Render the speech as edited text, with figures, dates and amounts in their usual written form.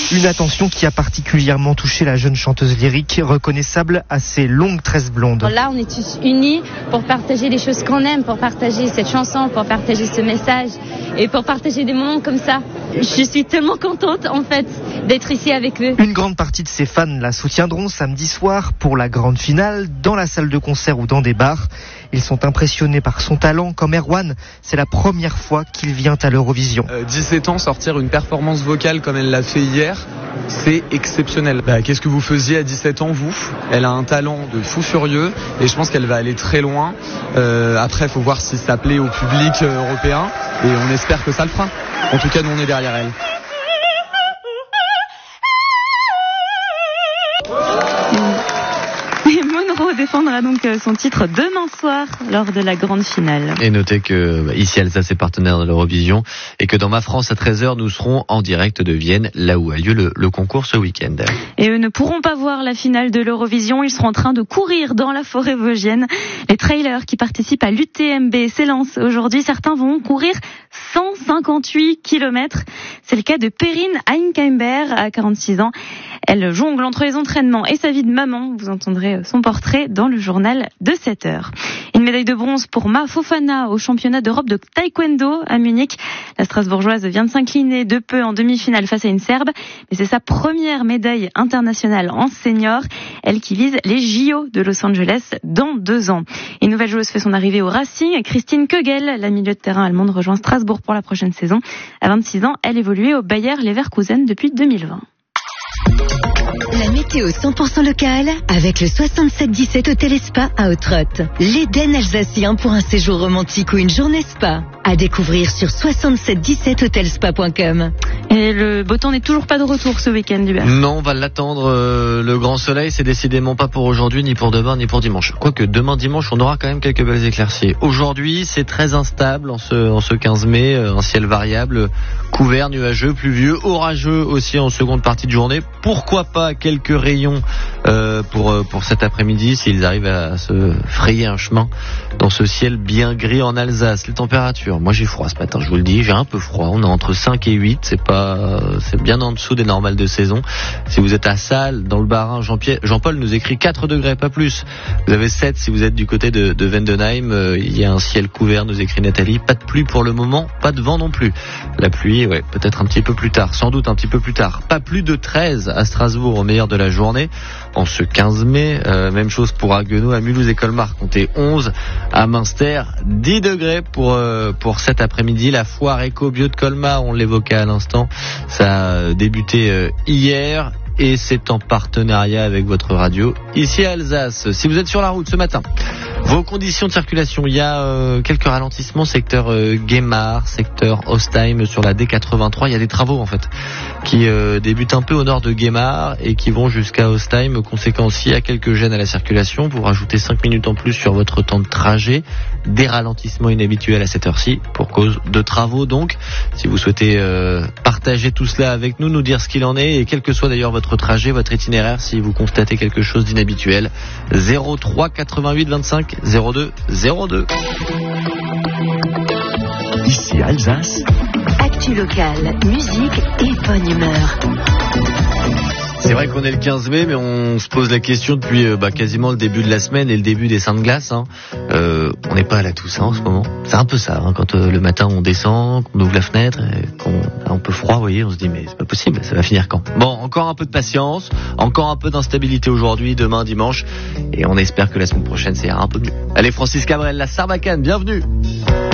Une attention qui a particulièrement touché la jeune chanteuse lyrique, reconnaissable à ses longues tresses blondes. Là, on est tous unis pour partager les choses qu'on aime, pour partager cette chanson, pour partager ce message et pour partager des moments comme ça. Je suis tellement contente, en fait, d'être ici avec eux. Une grande partie de ses fans la soutiendront samedi soir pour la grande finale, dans la salle de concert ou dans des bars. Ils sont impressionnés par son talent, comme Erwan. C'est la première fois qu'il vient à l'Eurovision. 17 ans, sortir une performance vocale comme elle l'a fait hier, c'est exceptionnel. Qu'est-ce que vous faisiez à 17 ans, vous ? Elle a un talent de fou furieux et je pense qu'elle va aller très loin. Après, il faut voir si ça plaît au public européen et on espère que ça le fera. En tout cas, nous, on est derrière elle. Défendra donc son titre demain soir lors de la grande finale. Et notez que ici Alsace est partenaire de l'Eurovision et que dans Ma France à 13h nous serons en direct de Vienne, là où a lieu le concours ce week-end. Et eux ne pourront pas voir la finale de l'Eurovision, ils seront en train de courir dans la forêt vosgienne. Les trailers qui participent à l'UTMB s'élancent aujourd'hui, certains vont courir 158 km. C'est le cas de Perrine Heinkeimer à 46 ans. Elle jongle entre les entraînements et sa vie de maman. Vous entendrez son portrait dans le journal de 7h. Une médaille de bronze pour Ma Fofana au championnat d'Europe de taekwondo à Munich. La Strasbourgeoise vient de s'incliner de peu en demi-finale face à une Serbe, mais c'est sa première médaille internationale en senior. Elle qui vise les JO de Los Angeles dans 2 ans. Une nouvelle joueuse fait son arrivée au Racing. Christine Kögel, la milieu de terrain allemande, rejoint Strasbourg pour la prochaine saison. À 26 ans, elle évoluait au Bayer Leverkusen depuis 2020. La météo 100% locale avec le 6717 Hôtel et Spa à Autrotte. L'Éden alsacien pour un séjour romantique ou une journée spa. À découvrir sur 6717hotelspa.com. Et le beau temps n'est toujours pas de retour ce week-end, Hubert. Non, on va l'attendre. Le grand soleil, c'est décidément pas pour aujourd'hui, ni pour demain, ni pour dimanche. Quoique demain, dimanche, on aura quand même quelques belles éclaircies. Aujourd'hui, c'est très instable en ce 15 mai. Un ciel variable, couvert, nuageux, pluvieux, orageux aussi en seconde partie de journée. Pourquoi pas quelques rayons pour cet après-midi s'ils arrivent à se frayer un chemin dans ce ciel bien gris en Alsace. Les températures, moi j'ai froid ce matin, je vous le dis, j'ai un peu froid. On est entre 5 et 8, c'est bien en dessous des normales de saison. Si vous êtes à Salles, dans le Bas-Rhin, Jean-Paul nous écrit 4 degrés, pas plus. Vous avez 7 si vous êtes du côté de Vendenheim. Il y a un ciel couvert, nous écrit Nathalie. Pas de pluie pour le moment, pas de vent non plus. La pluie, ouais, peut-être un petit peu plus tard, sans doute un petit peu plus tard. Pas plus de 13 à Strasbourg au meilleur de la journée. En ce 15 mai, même chose pour Haguenau, à Mulhouse et Colmar, comptez 11. À Münster, 10 degrés pour cet après-midi. La foire éco-bio de Colmar, on l'évoquait à l'instant, ça a débuté hier. Et c'est en partenariat avec votre radio ici à Alsace. Si vous êtes sur la route ce matin, vos conditions de circulation, il y a quelques ralentissements, secteur Guémar, secteur Ostheim sur la D83. Il y a des travaux en fait qui débutent un peu au nord de Guémar et qui vont jusqu'à Ostheim. Conséquence, il y a quelques gênes à la circulation. Vous rajoutez 5 minutes en plus sur votre temps de trajet. Des ralentissements inhabituels à cette heure-ci pour cause de travaux. Donc, si vous souhaitez partager tout cela avec nous, nous dire ce qu'il en est et quel que soit d'ailleurs votre trajet, votre itinéraire, si vous constatez quelque chose d'inhabituel, 03 88 25 02 02. Ici Alsace. Actu locale, musique et bonne humeur. C'est vrai qu'on est le 15 mai, mais on se pose la question depuis quasiment le début de la semaine et le début des Saintes Glaces. On n'est pas à la Toussaint en ce moment. C'est un peu ça, quand le matin on descend, qu'on ouvre la fenêtre, qu'on a un peu froid, vous voyez, on se dit mais c'est pas possible, ça va finir quand ? Bon, encore un peu de patience, encore un peu d'instabilité aujourd'hui, demain, dimanche, et on espère que la semaine prochaine ça ira un peu mieux. Allez, Francis Cabrel, la Sarbacane, bienvenue.